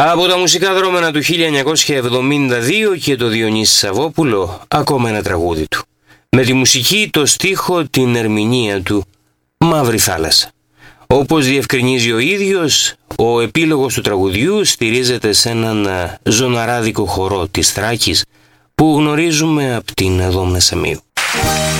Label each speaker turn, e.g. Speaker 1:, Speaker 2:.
Speaker 1: Από τα μουσικά δρόμενα του 1972 και το Διονύση Σαββόπουλο, ακόμα ένα τραγούδι του. Με τη μουσική, το στίχο, την ερμηνεία του, Μαύρη Θάλασσα. Όπως διευκρινίζει ο ίδιος, ο επίλογος του τραγουδιού στηρίζεται σε έναν ζωναράδικο χορό της Θράκης που γνωρίζουμε από την Δόμνα Σαμίου.